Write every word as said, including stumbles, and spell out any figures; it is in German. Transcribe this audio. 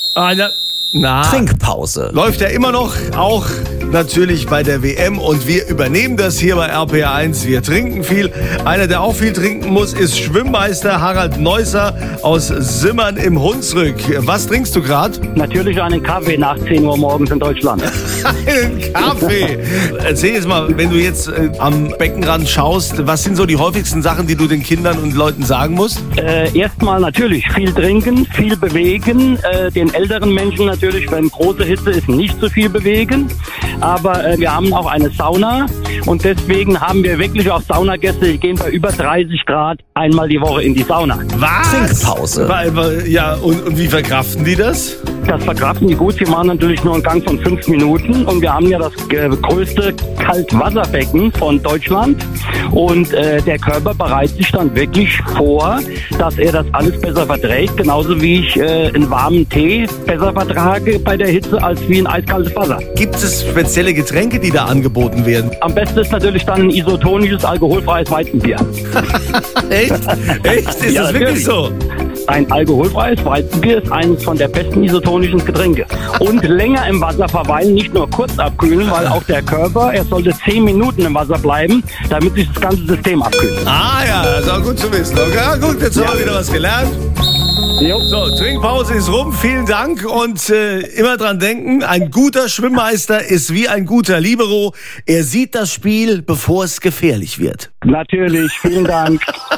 Ah, na, na. Trinkpause. Läuft ja immer noch, auch natürlich bei der W M, und wir übernehmen das hier bei R P R eins. Wir trinken viel. Einer, der auch viel trinken muss, ist Schwimmmeister Harald Neusser aus Simmern im Hunsrück. Was trinkst du gerade? Natürlich einen Kaffee nach zehn Uhr morgens in Deutschland. Einen Kaffee. Erzähl jetzt mal, wenn du jetzt äh, am Beckenrand schaust, was sind so die häufigsten Sachen, die du den Kindern und Leuten sagen musst? Äh, erstmal natürlich viel trinken, viel bewegen. Äh, den älteren Menschen natürlich, wenn große Hitze ist, nicht so viel bewegen. Aber äh, wir haben auch eine Sauna und deswegen haben wir wirklich auch Saunagäste, die gehen bei über dreißig Grad einmal die Woche in die Sauna. Was? Trinkpause. Weil, weil, ja, und, und wie verkraften die das? Das verkraften die gut. Sie machen natürlich nur einen Gang von fünf Minuten und wir haben ja das äh, größte Kaltwasserbecken von Deutschland und äh, der Körper bereitet sich dann wirklich vor, dass er das alles besser verträgt, genauso wie ich äh, einen warmen Tee besser vertrage bei der Hitze als wie ein eiskaltes Wasser. Gibt es spezielle Getränke, die da angeboten werden? Am besten ist natürlich dann ein isotonisches, alkoholfreies Weizenbier. Echt? Echt? Ist Ja, das wirklich natürlich. so? Ein alkoholfreies Weizenbier ist eines von der besten isotonischen Getränke. Und länger im Wasser verweilen, nicht nur kurz abkühlen, weil auch der Körper, er sollte zehn Minuten im Wasser bleiben, damit sich das ganze System abkühlt. Ah ja, das ist auch gut zu wissen. Okay, ja, gut, jetzt haben wir wieder was gelernt. Jo. So, Trinkpause ist rum. Vielen Dank und äh, immer dran denken, ein guter Schwimmmeister ist wie ein guter Libero. Er sieht das Spiel, bevor es gefährlich wird. Natürlich, vielen Dank.